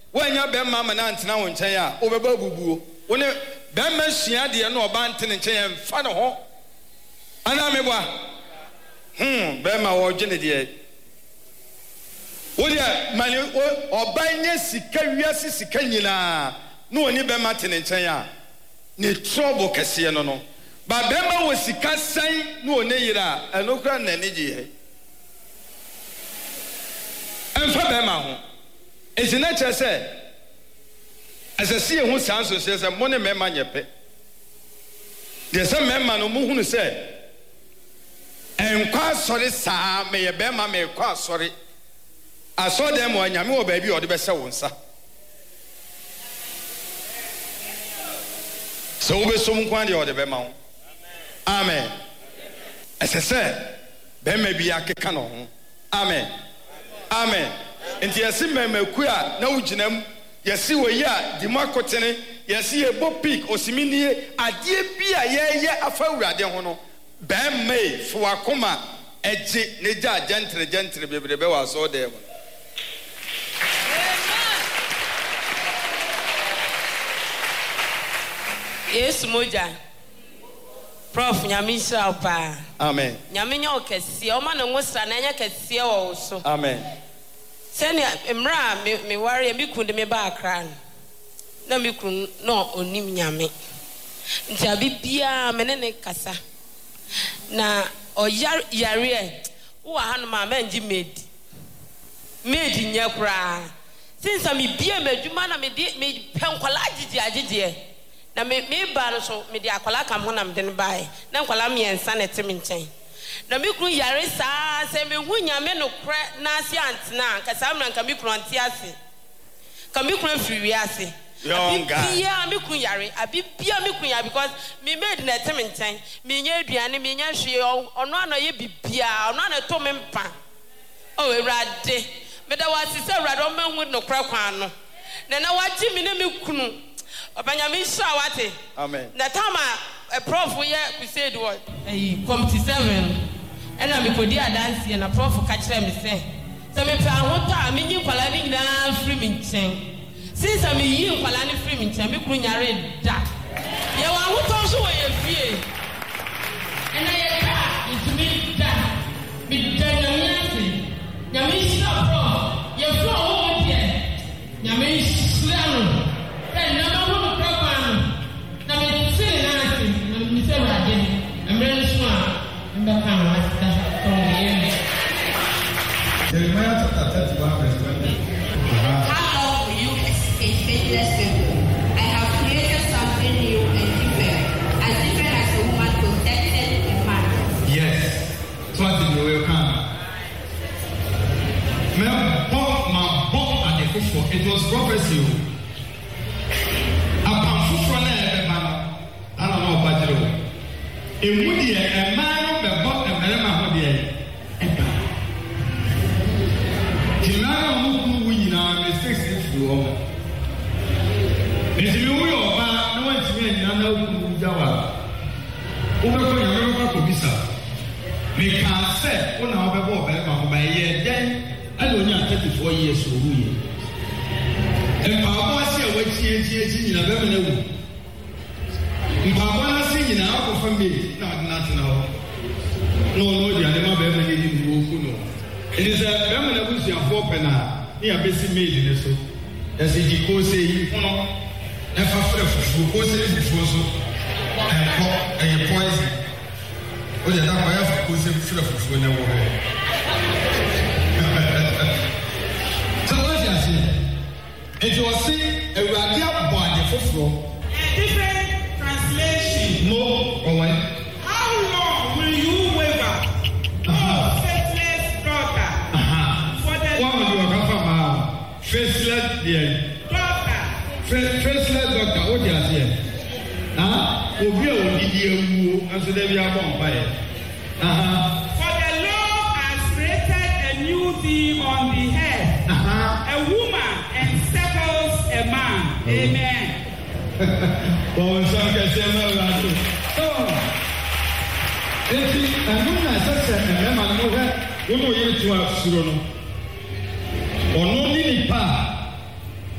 when your bema nanti na won chen ya obeba bubuo woni bema sua de no oba ntene chen ya mfa no ho ana meboa bema wo gene de wodi mani oba nya sika wiase sika nyina no oni bema tene chen ya ne trouble kese no ba bema wo sika san no oni yira enokra na ne je enfa bema ho ezina chese asasi ehu sanso se mo ne mema nyepe de se mema no mu hunu se enkwa sori saa me ye bema me kwa sori aso dem wo nyame wo ba bi o de be se wo nsa so wo be so mu kwa de o de bema ho amen asese bema bi akeka no ho amen amen enti yesi memaku a na uginam yesi woyi a dimakotene yesi ebo pik osimini ade bia ye afa urade ho no ben mai fo akoma eje ne ja gentle bebrebe wa so dem Yes moja Prof nyamisha pa amen nyamenya okese o ma no ngosra na nya kese wo so amen seni emra me ware me kunde me ba akra na me kun no onim nyame nti abibia me ne kasa na o yare wo ha no ma manji medi nya kra since me bia madwuma na me penkwala agige na me ba no so me de akwala kam ho na me de ne bae na nkwala me ensa na temi nchen na me kun yare saa se me hu nyame no kre na ase antena ka saa mran ka me kun ante ase ka me kun firi ase abibia me kun yare abibia me kun ya because me made na temi nchen me nya aduane me nya hwe ono ano ye bibia ono ano to me mpa o ewrade me da wa se ewrade o ma hu no kre kwan no na waji me na me kunu Obanyami Shawate. Amen. The time a prof we said what? Committee 7. And I'm a dance and a prof catch them say. So me pa what time me you kwalani na free me chen. Since I'm you kwalani free me chen me kunyare da. Ye wa hu to so we fie. And I is me da. Me da nyame. Nyame shira prof. Ye fo wo die. Nyame shira. And number one program, now it's silly nothing, and Mr. Radin, I'm really smart, and the camera that's from the end. Jeremiah chapter 31, verse 20. How long will you hesitate, faithless people? I have created something new and different as a woman protected a man. Yes, so I think you will come. It was prophecy. Ewudi e man bebo emerema ho de eba kinara mu ku nyina mistakes fu o ezimi wo yo ba na wantimi nyina na ku jawa o be ko nyame ko ko bisa me kan se o na o be bo be ma ho ba ye den ale onya 34 years o wu ye e pa bo se e wa tie nyina be me na wu Mpapana singing now for me, not now. No, the animal better than you. It is a feminine who's your forpena, near basic made in so. As he goes say, never for so, and poison. Oh, the number of who's a fluff when I walk. So, what you say? It was saying a radiant body for floor. Different translation. No, how long will you waver? Oh, faithless daughter. For the what will you have faithless dear? Daughter. Faithless daughter, what do you say? Obi o didi ewu, aso de bi abon pae. For the Lord has created a new thing on the earth. A woman encircles a man. Amen. Bon, ça que c'est malade. Et puis, nous ça c'est même à nous, on y est toi sur nous. On nous dit pas.